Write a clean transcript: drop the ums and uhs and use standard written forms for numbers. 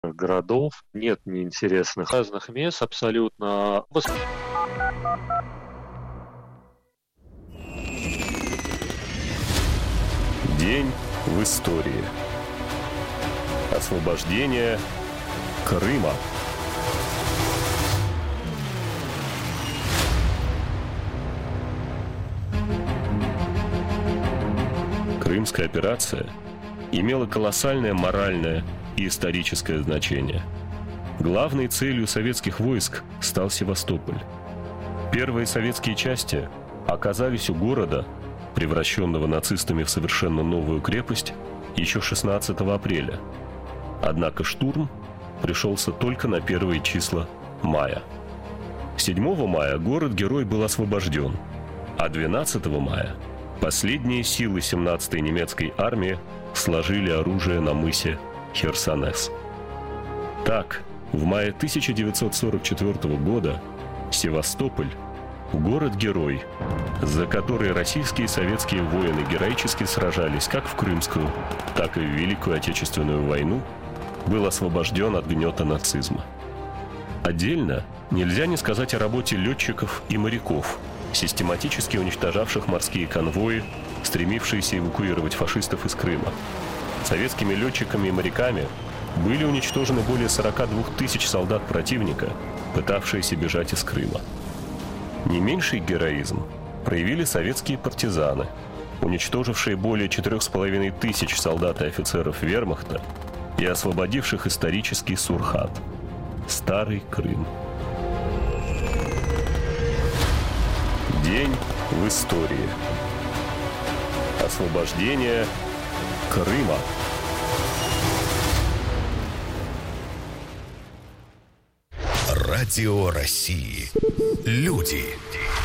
городов, нет неинтересных разных мест абсолютно. День в истории. Освобождение Крыма. Крымская операция имела колоссальное моральное и историческое значение. Главной целью советских войск стал Севастополь. Первые советские части оказались у города, превращенного нацистами в совершенно новую крепость, еще 16 апреля. Однако штурм пришелся только на первые числа мая. 7 мая город-герой был освобожден, а 12 мая последние силы 17-й немецкой армии сложили оружие на мысе Херсонес. Так, в мае 1944 года Севастополь, город-герой, за который российские и советские воины героически сражались как в Крымскую, так и в Великую Отечественную войну, был освобожден от гнета нацизма. Отдельно нельзя не сказать о работе летчиков и моряков, систематически уничтожавших морские конвои, стремившиеся эвакуировать фашистов из Крыма. Советскими летчиками и моряками были уничтожены более 42 тысяч солдат противника, пытавшиеся бежать из Крыма. Не меньший героизм проявили советские партизаны, уничтожившие более 4,5 тысяч солдат и офицеров вермахта и освободивших исторический Сурхат – Старый Крым. День в истории. Освобождение Крыма. Радио России. Люди.